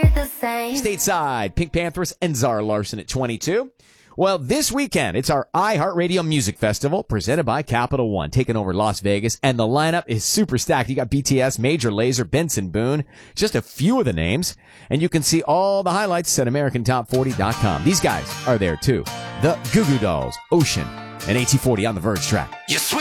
Stateside, Pink Panthers and Zara Larsson at 22. Well, this weekend, it's our iHeartRadio Music Festival presented by Capital One, taking over Las Vegas, and the lineup is super stacked. You got BTS, Major Lazer, Benson Boone, just a few of the names, and you can see all the highlights at AmericanTop40.com. These guys are there too. The Goo Goo Dolls, Ocean, and AT40 on the Verge track. You